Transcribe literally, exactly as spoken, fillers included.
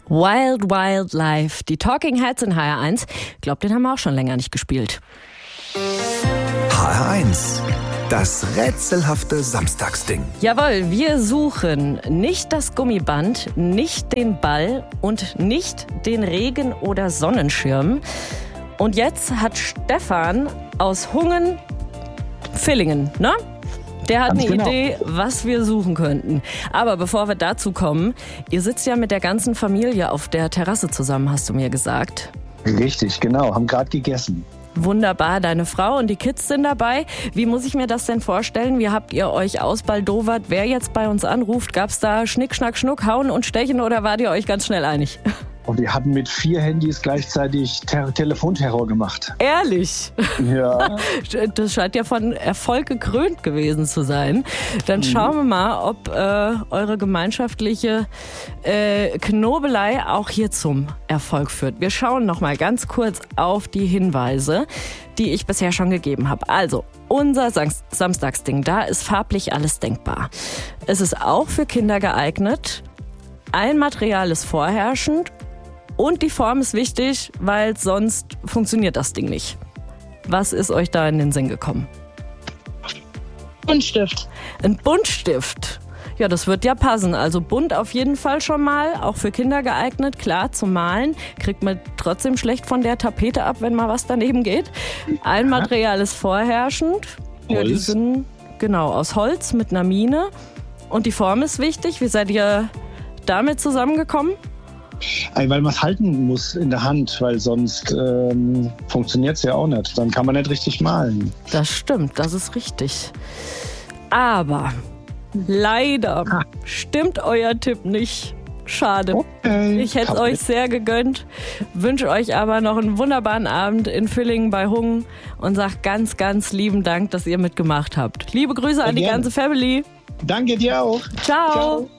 Wild Wild Life, die Talking Heads in H R eins. Ich glaube, den haben wir auch schon länger nicht gespielt. H R eins, das rätselhafte Samstagsding. Jawohl, wir suchen nicht das Gummiband, nicht den Ball und nicht den Regen- oder Sonnenschirm. Und jetzt hat Stefan aus Hungen, Villingen, ne? Der hat Ganz eine genau. Idee, was wir suchen könnten. Aber bevor wir dazu kommen, ihr sitzt ja mit der ganzen Familie auf der Terrasse zusammen, hast du mir gesagt. Richtig, genau. Haben gerade gegessen. Wunderbar, deine Frau und die Kids sind dabei. Wie muss ich mir das denn vorstellen? Wie habt ihr euch ausbaldowert? Wer jetzt bei uns anruft, gab's da Schnick, Schnack, Schnuck, Hauen und Stechen oder wart ihr euch ganz schnell einig? Und wir hatten mit vier Handys gleichzeitig Ter- Telefonterror gemacht. Ehrlich? Ja. Das scheint ja von Erfolg gekrönt gewesen zu sein. Dann schauen wir mal, ob äh, eure gemeinschaftliche äh, Knobelei auch hier zum Erfolg führt. Wir schauen noch mal ganz kurz auf die Hinweise, die ich bisher schon gegeben habe. Also, unser Sam- Samstagsding, da ist farblich alles denkbar. Es ist auch für Kinder geeignet. Ein Material ist vorherrschend. Und die Form ist wichtig, weil sonst funktioniert das Ding nicht. Was ist euch da in den Sinn gekommen? Buntstift. Ein Buntstift. Ja, das wird ja passen. Also bunt auf jeden Fall schon mal, auch für Kinder geeignet. Klar, zum Malen kriegt man trotzdem schlecht von der Tapete ab, wenn mal was daneben geht. Ein Material ist vorherrschend. Ja, die Holz. sind genau aus Holz mit einer Mine. Und die Form ist wichtig. Wie seid ihr damit zusammengekommen? Weil man es halten muss in der Hand, weil sonst ähm, funktioniert es ja auch nicht. Dann kann man nicht richtig malen. Das stimmt, das ist richtig. Aber leider Ah. stimmt euer Tipp nicht. Schade. Okay. Ich hätte es Kann euch nicht. sehr gegönnt, wünsche euch aber noch einen wunderbaren Abend in Villingen bei Hungen und sag ganz, ganz lieben Dank, dass ihr mitgemacht habt. Liebe Grüße an die gerne. ganze Family. Danke dir auch. Ciao. Ciao.